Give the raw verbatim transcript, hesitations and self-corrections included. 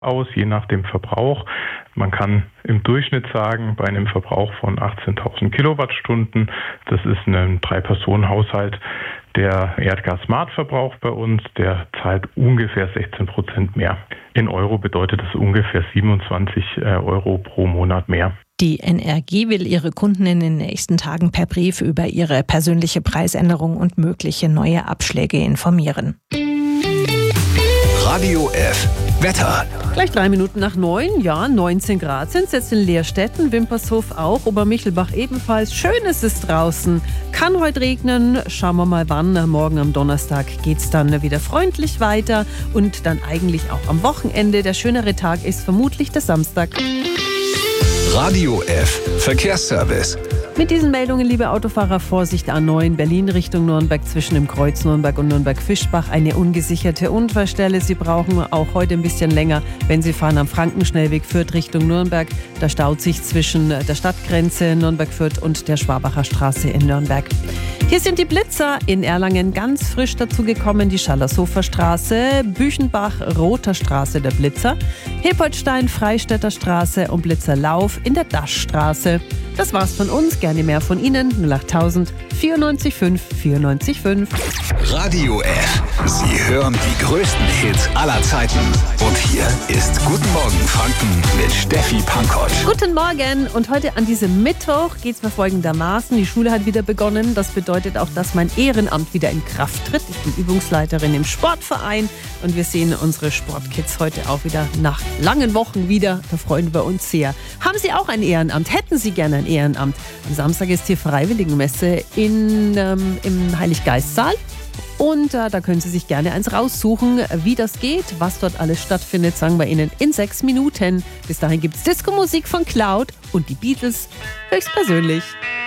aus, je nach dem Verbrauch. Man kann im Durchschnitt sagen, bei einem Verbrauch von achtzehntausend Kilowattstunden, das ist ein Drei-Personen-Haushalt, der Erdgas Smart verbraucht bei uns, der zahlt ungefähr sechzehn Prozent mehr. In Euro bedeutet das ungefähr siebenundzwanzig Euro pro Monat mehr. Die N R G will ihre Kunden in den nächsten Tagen per Brief über ihre persönliche Preisänderung und mögliche neue Abschläge informieren. Radio F. Wetter. Gleich drei Minuten nach neun, ja, neunzehn Grad sind es jetzt in Leerstetten, Wimpershof auch, Obermichelbach ebenfalls. Schön ist es draußen. Kann heute regnen, schauen wir mal wann. Morgen am Donnerstag geht es dann wieder freundlich weiter und dann eigentlich auch am Wochenende. Der schönere Tag ist vermutlich der Samstag. Radio F. Verkehrsservice. Mit diesen Meldungen, liebe Autofahrer, Vorsicht A neun Berlin Richtung Nürnberg zwischen dem Kreuz Nürnberg und Nürnberg-Fischbach. Eine ungesicherte Unfallstelle. Sie brauchen auch heute ein bisschen länger, wenn Sie fahren am Frankenschnellweg Fürth Richtung Nürnberg. Da staut sich zwischen der Stadtgrenze Nürnberg-Fürth und der Schwabacher Straße in Nürnberg. Hier sind die Blitzer in Erlangen ganz frisch dazugekommen. Die Schallershofer Straße, Büchenbach, Roter Straße der Blitzer, Hilpoltstein, Freistädter Straße und Blitzerlauf in der Daschstraße. Das war's von uns. Gerne mehr von Ihnen. null acht tausend vierundneunzig fünf vierundneunzig fünf. Radio F. Sie hören die größten Hits aller Zeiten. Und hier ist Guten Morgen Franken mit Steffi Pankott. Guten Morgen. Und heute an diesem Mittwoch geht es mir folgendermaßen. Die Schule hat wieder begonnen. Das bedeutet auch, dass mein Ehrenamt wieder in Kraft tritt. Ich bin Übungsleiterin im Sportverein. Und wir sehen unsere Sportkids heute auch wieder nach langen Wochen wieder. Da freuen wir uns sehr. Haben Sie auch ein Ehrenamt? Hätten Sie gerne ein Ehrenamt? Am Samstag ist hier Freiwilligenmesse in, ähm, im Heiliggeistsaal. Und äh, da können Sie sich gerne eins raussuchen, wie das geht, was dort alles stattfindet, sagen wir Ihnen in sechs Minuten. Bis dahin gibt es Disco-Musik von Cloud und die Beatles höchstpersönlich.